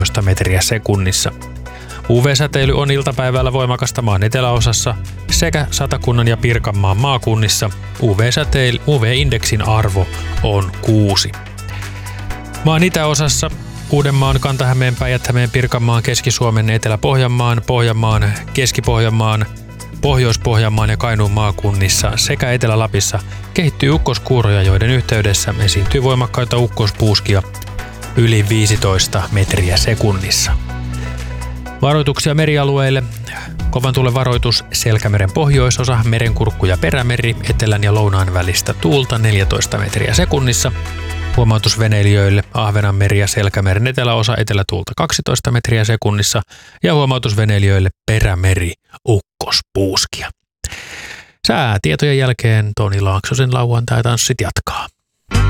metriä sekunnissa. UV-säteily on iltapäivällä voimakasta maan eteläosassa sekä Satakunnan ja Pirkanmaan maakunnissa. UV-indeksin arvo on 6. Maan itäosassa Uudenmaan, Kanta-Hämeen, Päijät-Hämeen, Pirkanmaan, Keski-Suomen, Etelä-Pohjanmaan, Pohjanmaan, Keski-Pohjanmaan, Pohjois-Pohjanmaan ja Kainuun maakunnissa sekä Etelä-Lapissa kehittyy ukkoskuuroja, joiden yhteydessä esiintyy voimakkaita ukkospuuskia yli 15 metriä sekunnissa. Varoituksia merialueille. Kovan tuulen varoitus Selkämeren pohjoisosa, Merenkurkku ja Perämeri, etelän ja lounaan välistä tuulta 14 metriä sekunnissa. Huomautus veneilijöille Ahvenanmeri ja Selkämeren eteläosa, etelätuulta 12 metriä sekunnissa. Ja huomautus veneilijöille Perämeri, ukkospuuskia. Säätietojen jälkeen Toni Laaksosen lauantai-tanssit jatkaa.